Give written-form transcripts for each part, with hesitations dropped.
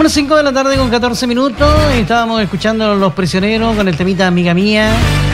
Bueno, 5 de la tarde con 14 minutos. Estábamos escuchando Los Prisioneros con el temita Amiga Mía.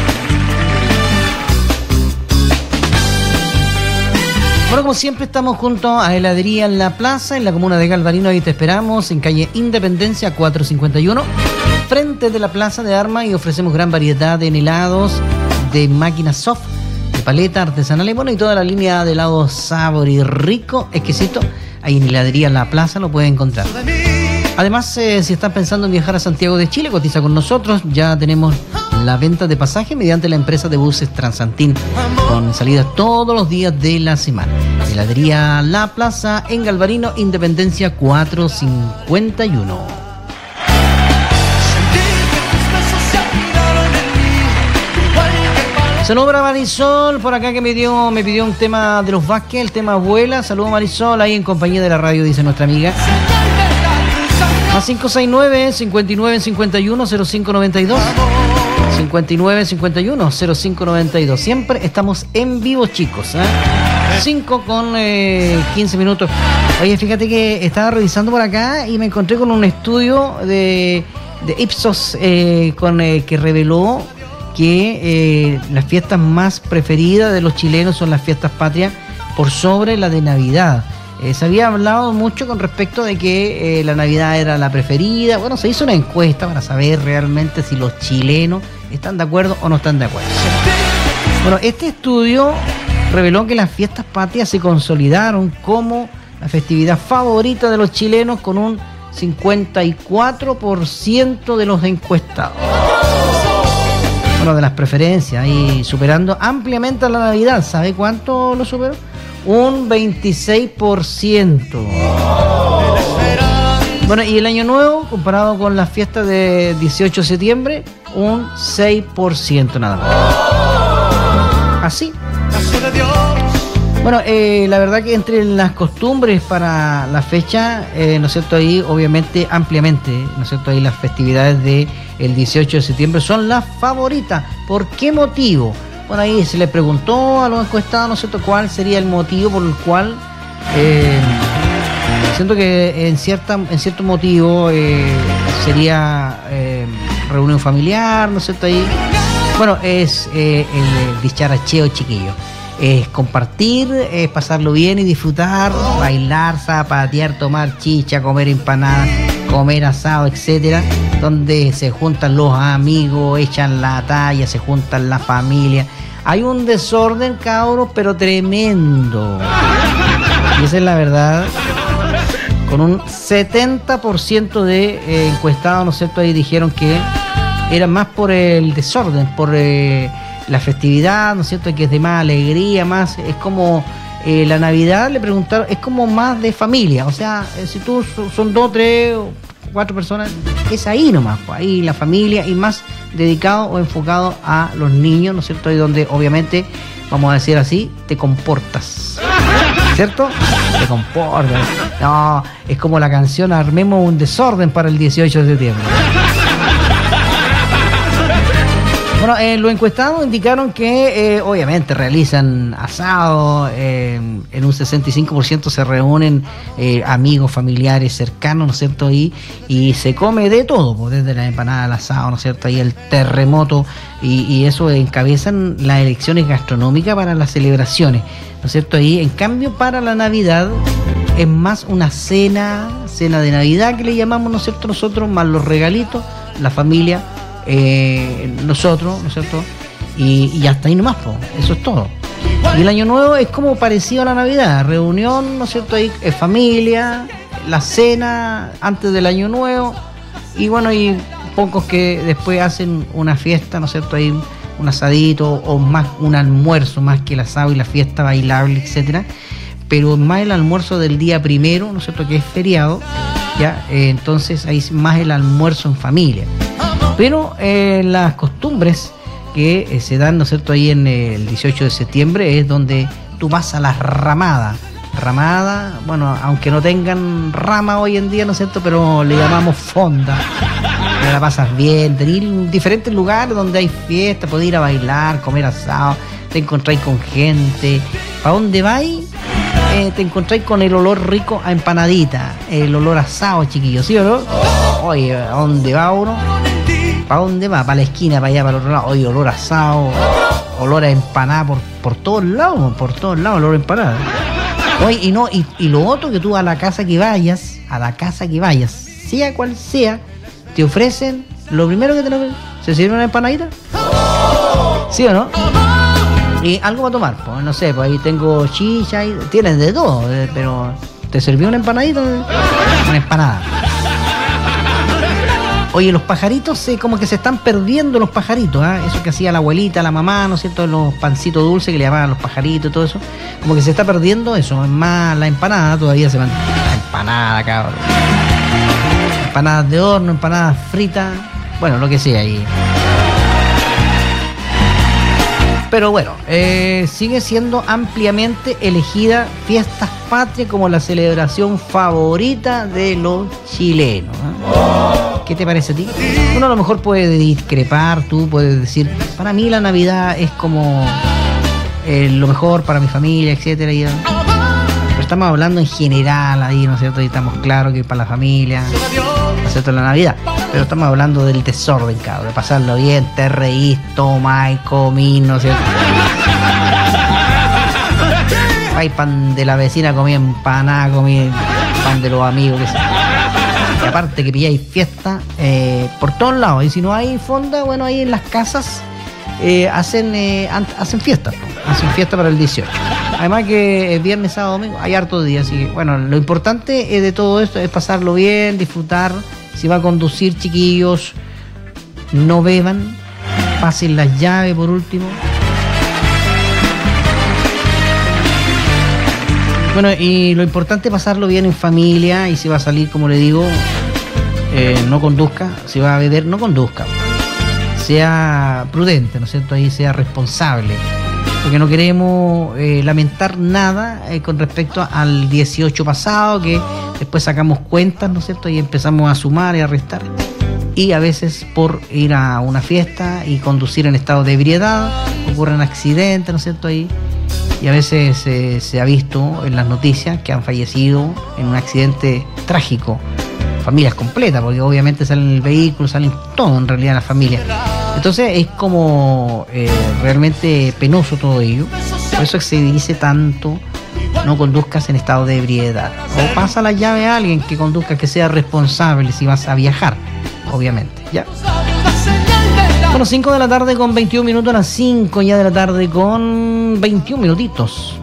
Bueno, como siempre estamos junto a Heladería La Plaza, en la comuna de Galvarino. Ahí te esperamos, en calle Independencia 451, frente de la Plaza de Armas, y ofrecemos gran variedad de helados, de máquinas soft, de paleta artesanales, bueno, y toda la línea de helados sabor y rico, exquisito. Ahí en Heladería La Plaza lo puedes encontrar. Además, si estás pensando en viajar a Santiago de Chile, cotiza con nosotros. Ya tenemos la venta de pasaje mediante la empresa de buses Transantín, con salidas todos los días de la semana. Heladería La Plaza en Galvarino, Independencia 451. Saludos para Marisol, por acá, que me pidió un tema de los Vázquez, el tema Abuela. Saludos, Marisol, ahí en compañía de la radio, dice nuestra amiga. A 569-5951-0592. 5951-0592. Siempre estamos en vivo, chicos, ¿eh? 5 con 15 minutos. Oye, fíjate que estaba revisando por acá y me encontré con un estudio de Ipsos que reveló que las fiestas más preferidas de los chilenos son las fiestas patrias por sobre la de Navidad. Se había hablado mucho con respecto de que la Navidad era la preferida. Bueno, se hizo una encuesta para saber realmente si los chilenos están de acuerdo o no están de acuerdo. Bueno, este estudio reveló que las fiestas patrias se consolidaron como la festividad favorita de los chilenos, con un 54% de los encuestados. Bueno, de las preferencias, y superando ampliamente a la Navidad. ¿Sabe cuánto lo superó? Un 26%. Bueno, y el Año Nuevo, comparado con las fiestas de 18 de septiembre, un 6% nada más. Así. Bueno, la verdad que entre las costumbres para la fecha, ¿no es cierto? Ahí, obviamente, ampliamente, ¿no es cierto? Ahí las festividades del 18 de septiembre son las favoritas. ¿Por qué motivo? Bueno, ahí se le preguntó a los encuestados, ¿no es cierto?, cuál sería el motivo por el cual siento que en cierto motivo sería reunión familiar, ¿no es cierto? Ahí, bueno, es el dicharacheo, chiquillo. Es compartir, es pasarlo bien y disfrutar, bailar, zapatear, tomar chicha, comer empanadas, comer asado, etcétera, donde se juntan los amigos, echan la talla, se juntan la familia. Hay un desorden, cabros, pero tremendo. Y esa es la verdad. Con un 70% de encuestados, ¿no es cierto?, ahí dijeron que era más por el desorden, por la festividad, ¿no es cierto?, que es de más alegría, más, es como la Navidad, le preguntaron, es como más de familia. O sea, si tú son 2, 3 o 4 personas, es ahí nomás, pues, ahí la familia, y más dedicado o enfocado a los niños, ¿no es cierto? Ahí donde obviamente, vamos a decir así, te comportas, ¿cierto? Te comportas. No, es como la canción Armemos un desorden para el 18 de septiembre. Bueno, los encuestados indicaron que obviamente realizan asado, en un 65% se reúnen amigos, familiares, cercanos, ¿no es cierto? Y se come de todo, pues, desde la empanada al asado, ¿no es cierto? Ahí el terremoto, y eso encabezan las elecciones gastronómicas para las celebraciones, ¿no es cierto? Ahí, en cambio, para la Navidad es más una cena de Navidad que le llamamos, ¿no es cierto? Nosotros, más los regalitos, la familia, nosotros, ¿no es cierto? Y hasta ahí nomás, pues, eso es todo. Y el Año Nuevo es como parecido a la Navidad, reunión, ¿no es cierto? Ahí familia, la cena antes del Año Nuevo, y bueno, y pocos que después hacen una fiesta, ¿no es cierto? Ahí un asadito, o más un almuerzo, más que el asado y la fiesta bailable, etcétera. Pero más el almuerzo del día primero, ¿no es cierto?, que es feriado, ya, entonces ahí más el almuerzo en familia. Pero las costumbres que se dan, ¿no es cierto?, ahí en el 18 de septiembre es donde tú vas a las ramadas. Ramada, bueno, aunque no tengan rama hoy en día, ¿no es cierto?, pero le llamamos fonda. Te la pasas bien, tenés diferentes lugares donde hay fiesta, podés ir a bailar, comer asado, te encontráis con gente. ¿Para dónde vais? te encontráis con el olor rico a empanadita, el olor asado, chiquillos, ¿sí o no? Oye, ¿a dónde va uno? ¿Para dónde va? Para la esquina, para allá, para el otro lado. Oye, olor asado, olor a empanada por todos lados, olor a empanada. Oye, y lo otro, que tú a la casa que vayas, sea cual sea, te ofrecen, lo primero que te ofrecen, ¿se sirve una empanadita? ¿Sí o no? Y algo para tomar, pues no sé, pues ahí tengo chicha, y tienes de todo, pero ¿te sirvió una empanadita? Una empanada. Oye, los pajaritos, como que se están perdiendo los pajaritos, ¿eh? Eso que hacía la abuelita, la mamá, ¿no es cierto? Los pancitos dulces que le llamaban los pajaritos y todo eso. Como que se está perdiendo eso. Es más, la empanada todavía se van. La empanada, cabrón. Empanadas de horno, empanadas fritas. Bueno, lo que sea ahí. Pero bueno, sigue siendo ampliamente elegida Fiestas Patrias como la celebración favorita de los chilenos, ¿eh? ¿Qué te parece a ti? Uno a lo mejor puede discrepar, tú puedes decir, para mí la Navidad es como lo mejor para mi familia, etcétera. Pero estamos hablando en general ahí, ¿no es cierto? Y estamos claros que para la familia, ¿no es cierto? La Navidad. Pero estamos hablando del desorden, cabrón, de pasarlo bien, te reís, tomás, comís, ¿no es cierto? Hay pan de la vecina, comí empanada, comí pan de los amigos, y aparte que pilláis fiesta por todos lados. Y si no hay fonda, bueno, ahí en las casas hacen fiesta. Hacen fiesta para el 18. Además que es viernes, sábado, domingo, hay hartos días. Así que, bueno, lo importante de todo esto es pasarlo bien, disfrutar. Si va a conducir, chiquillos, no beban. Pasen las llaves por último. Bueno, y lo importante es pasarlo bien en familia. Y si va a salir, como le digo, no conduzca. Si va a beber, no conduzca. Sea prudente, ¿no es cierto? Ahí sea responsable. Porque no queremos lamentar nada con respecto al 18 pasado, que después sacamos cuentas, ¿no es cierto? Y empezamos a sumar y a restar. Y a veces por ir a una fiesta y conducir en estado de ebriedad, ocurren accidentes, ¿no es cierto? Ahí. Y a veces se ha visto en las noticias que han fallecido en un accidente trágico. Familias completas, porque obviamente salen el vehículo, salen todo en realidad las familias. Entonces es como realmente penoso todo ello. Por eso se dice tanto, no conduzcas en estado de ebriedad. O pasa la llave a alguien que conduzca, que sea responsable si vas a viajar, obviamente. ¿Ya? Bueno, 5 de la tarde con 21 minutos, a las 5 ya de la tarde con 21 minutitos.